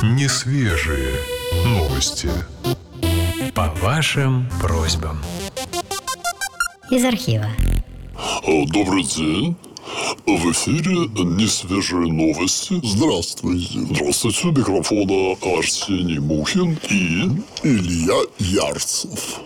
Несвежие новости. По вашим просьбам. Из архива. Добрый день. В эфире несвежие новости. Здравствуйте. Здравствуйте. У микрофона Арсений Мухин и Илья Ярцев.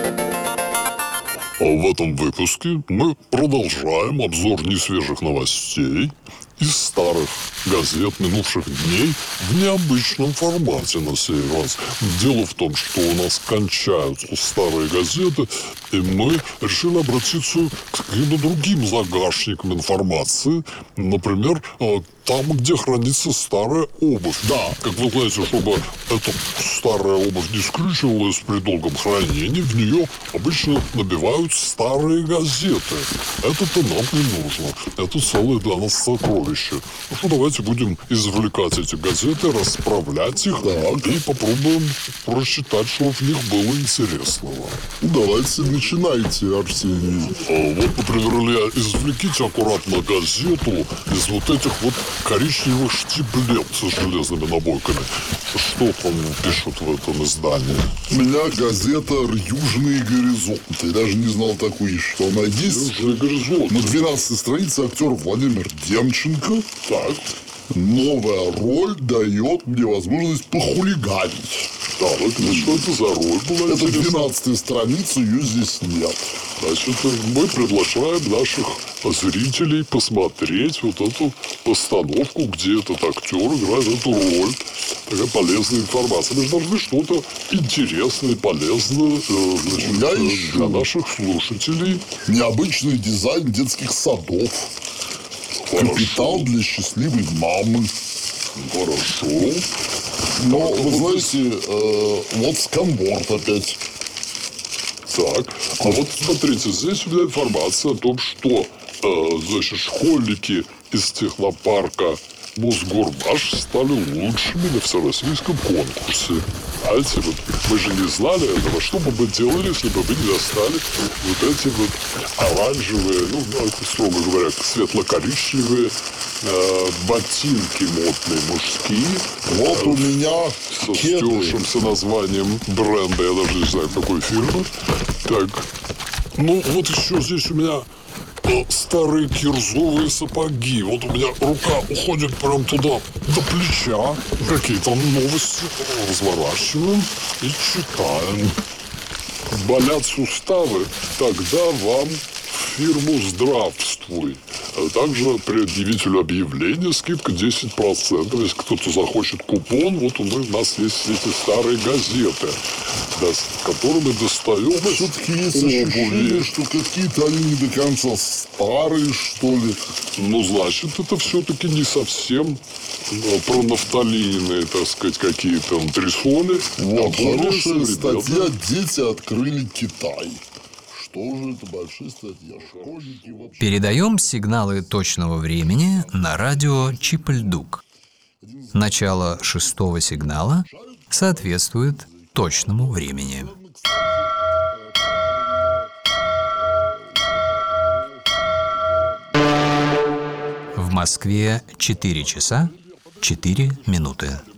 в этом выпуске мы продолжаем обзор несвежих новостей из старых газет минувших дней в необычном формате на сей раз. Дело в том, что у нас кончаются старые газеты, и мы решили обратиться к каким-то другим загашникам информации. Например, там, где хранится старая обувь. Да. Как вы знаете, чтобы эта старая обувь не скрючивалась при долгом хранении, в нее обычно набивают старые газеты. Это-то нам не нужно. Это целое для нас сокровище. Ну что, давайте будем извлекать эти газеты, расправлять их, и попробуем прочитать, что в них было интересного. Давайте начинайте, Арсений. Вот, например, Илья, извлеките аккуратно газету из вот этих вот коричневых штиблет с железными набойками. Что там пишут в этом издании? У меня газета «Южные горизонты». Я даже не знал такой, что она есть. Южный горизонт. На 12-й странице актер Владимир Демченко. Так. Новая роль дает мне возможность похулиганить. Так, что это за роль была? Это 12-я страница, ее здесь нет. Значит, мы приглашаем наших зрителей посмотреть вот эту постановку, где этот актер играет эту роль. Такая полезная информация. Мы же должны что-то интересное, полезное для наших слушателей. Необычный дизайн детских садов. Капитал для счастливой мамы. Хорошо. Но, вы знаете, вот сканворд опять. Так, а вот смотрите, здесь у меня информация о том, что, значит, школьники из технопарка Мосгорбаш стали лучшими на всероссийском конкурсе. Знаете, вот мы же не знали этого, что бы мы делали, если бы мы не достали вот эти вот оранжевые, строго говоря, светло-коричневые ботинки модные мужские. Вот у меня со стершимся названием бренда, я даже не знаю, какой фирмы. Так, вот еще здесь у меня старые кирзовые сапоги. Вот у меня рука уходит прям туда, до плеча. Какие там новости. Разворачиваем и читаем. Болят суставы? Тогда вам в фирму «Здравствуй». Также предъявителю объявления скидка 10%. Если кто-то захочет купон, вот у нас есть эти старые газеты, с которыми достаем. Все-таки есть ощущение, что какие-то они не до конца старые, что ли. Значит, это все-таки не совсем про нафталиновые, так сказать, какие-то антресоли. Вот, хорошая статья «Дети открыли Китай». Что же это большая статья? Школьники вообще... Передаем сигналы точного времени на радио Чипальдук. Начало 6-го сигнала соответствует точному времени. В Москве 4 часа 4 минуты.